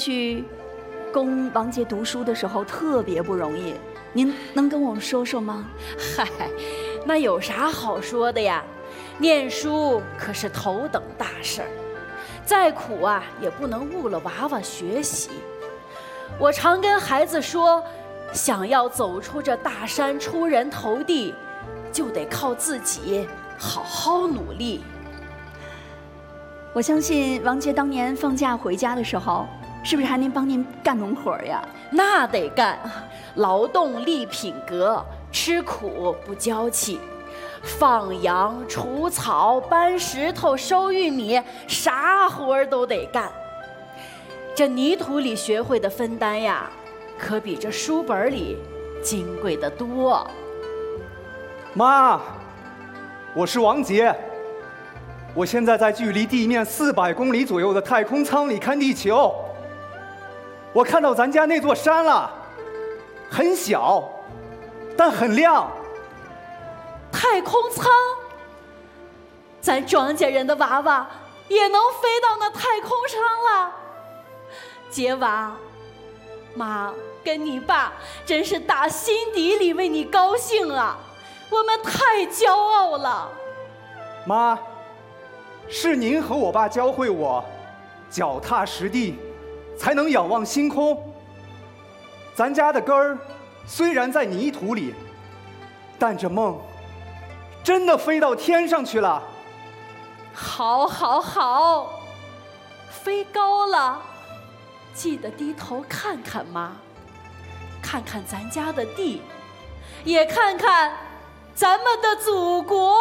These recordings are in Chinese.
去供王杰读书的时候特别不容易，您能跟我们说说吗？ 嗨，那有啥好说的呀？念书可是头等大事儿，再苦啊也不能误了娃娃学习。我常跟孩子说，想要走出这大山出人头地，就得靠自己好好努力。 我相信王杰当年放假回家的时候，是不是还能帮您干农活呀？ 那得干，劳动立品格，吃苦不娇气，放羊、除草、搬石头、收玉米，啥活都得干。这泥土里学会的分担呀，可比这书本里金贵得多。 妈，我是王杰，我现在在距离地面400公里左右的太空舱里看地球。我看到咱家那座山了，很小，但很亮。 太空舱，咱庄稼人的娃娃也能飞到那太空上了。杰娃，妈跟你爸真是打心底里为你高兴啊，我们太骄傲了。 妈，是您和我爸教会我脚踏实地，才能仰望星空。咱家的根儿虽然在泥土里，但这梦真的飞到天上去了。 好好好，飞高了记得低头看看妈，看看咱家的地，也看看咱们的祖国。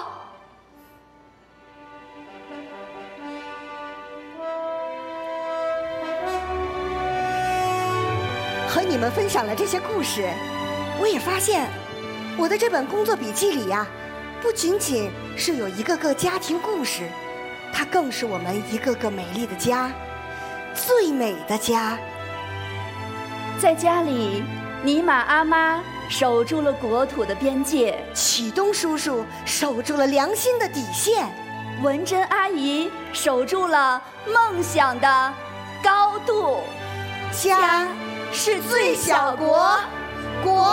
和你们分享了这些故事，我也发现我的这本工作笔记里呀，不仅仅是有一个个家庭故事，它更是我们一个个美丽的家，最美的家。 在家里，尼玛阿妈守住了国土的边界， 启东叔叔守住了良心的底线， 文珍阿姨守住了梦想的高度。 家是最小国，国